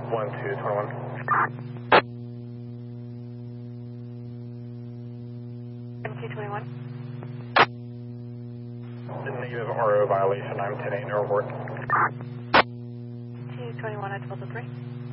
1221. MQ21. Negative RO violation. I'm 10-8 no report. T21 at 1203.